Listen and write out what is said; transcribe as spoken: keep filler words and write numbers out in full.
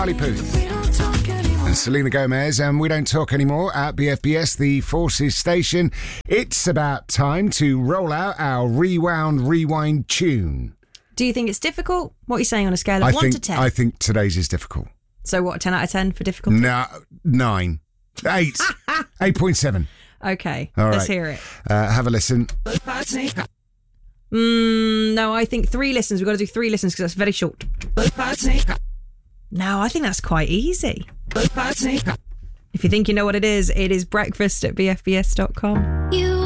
Charlie Puth and Selena Gomez, and We Don't Talk Anymore at B F B S, the Forces station. It's about time to roll out our Rewound Rewind tune. Do you think it's difficult? What are you saying on a scale of I one think, to ten? I think today's is difficult. So what, ten out of ten for difficulty? No, nine. Eight. eight point seven. Okay, All let's right. hear it. Uh, have a listen. Mm, no, I think three listens. We've got to do three listens because that's very short. No, I think that's quite easy. If you think you know what it is, it is breakfast at b f b s dot com. You